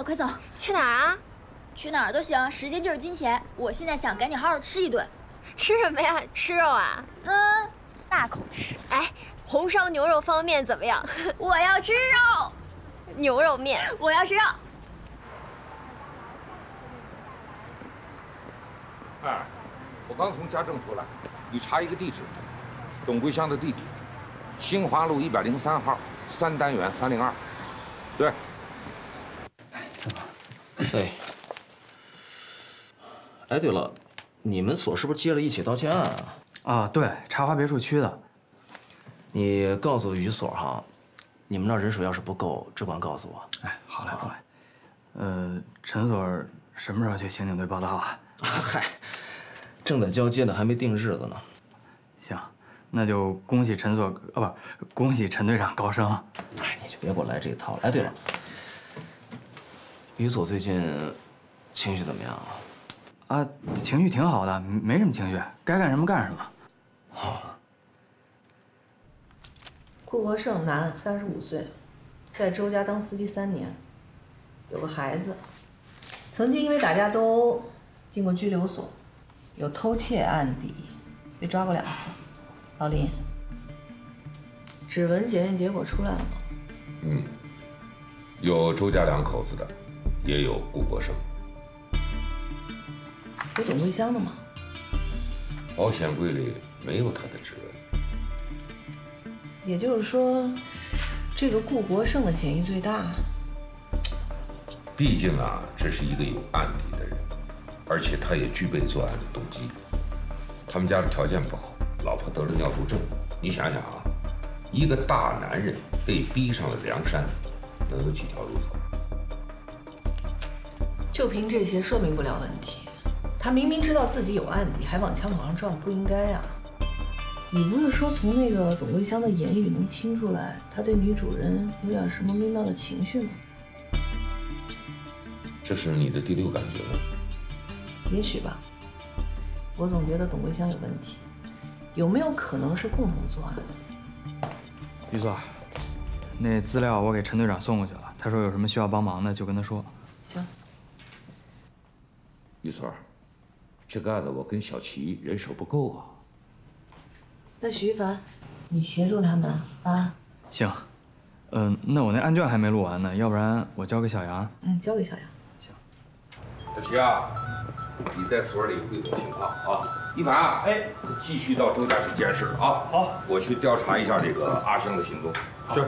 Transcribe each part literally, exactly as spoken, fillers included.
走，快走！ 去哪儿啊？ 去哪儿都行，时间就是金钱。我现在想赶紧好好吃一顿。 吃什么呀？吃肉啊？ 嗯，大口吃。 哎，红烧牛肉方便面怎么样？ 我要吃肉。 牛肉面， 我要吃肉。 哎，我刚从家政出来，你查一个地址，董桂香的弟弟，新华路一百零三号，三单元三零二。对。 哎，哎，对了，你们所是不是接了一起盗窃案啊？ 啊，对，茶花别墅区的。 你告诉于所哈，你们那人手要是不够，只管告诉我。 哎，好嘞，好嘞。呃，陈所什么时候去刑警队报道啊？ 嗨，正在交接呢，还没定日子呢。 行，那就恭喜陈所，啊不，恭喜陈队长高升。 哎，你就别给我来这一套了。哎，对了，于所最近情绪怎么样啊？ 啊，情绪挺好的，没什么情绪，该干什么干什么。 好。 顾国胜，男，三十五岁，在周家当司机三年，有个孩子，曾经因为打架斗殴进过拘留所，有偷窃案底，被抓过两次。老林，指纹检验结果出来了吗？ 嗯，有周家两口子的，也有顾国胜。 有董桂香的吗？ 保险柜里没有他的指纹。 也就是说，这个顾国胜的嫌疑最大。 毕竟啊，这是一个有案底的人，而且他也具备作案的动机。他们家的条件不好，老婆得了尿毒症。你想想啊，一个大男人被逼上了梁山，能有几条路走？ 就凭这些说明不了问题。他明明知道自己有案底，还往枪口上撞，不应该啊。你不是说从那个董桂香的言语能听出来，他对女主人有点什么微妙的情绪吗？ 这是你的第六感觉吗？ 也许吧。我总觉得董桂香有问题，有没有可能是共同作案？ 于所，那资料我给陈队长送过去了，他说有什么需要帮忙的就跟他说。 行。 于所，这个案子我跟小齐人手不够啊。 那徐一凡，你协助他们啊。 行，嗯、呃，那我那案卷还没录完呢，要不然我交给小杨。 嗯，交给小杨。 行。 小齐啊，你在所里汇总情况啊。一凡啊，哎，继续到周家去监视啊。好，我去调查一下这个阿生的行踪。是。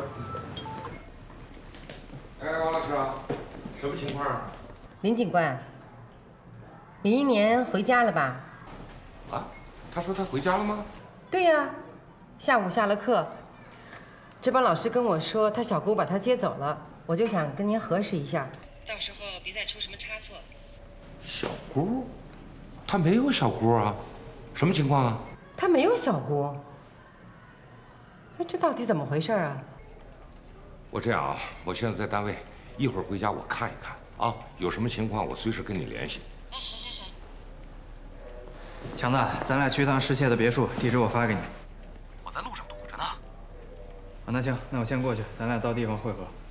哎，王老师啊，什么情况啊？ 林警官，李一年回家了吧？ 啊，他说他回家了吗？ 对呀，下午下了课，这帮老师跟我说他小姑把他接走了，我就想跟您核实一下，到时候别再出什么差错。 小姑？他没有小姑啊，什么情况啊？ 他没有小姑，哎，这到底怎么回事啊？ 我这样啊，我现在在单位，一会儿回家我看一看啊，有什么情况我随时跟你联系。 啊，好好好。 强子，咱俩去一趟失窃的别墅，地址我发给你。 我在路上堵着呢。 啊，那行，那我先过去，咱俩到地方汇合。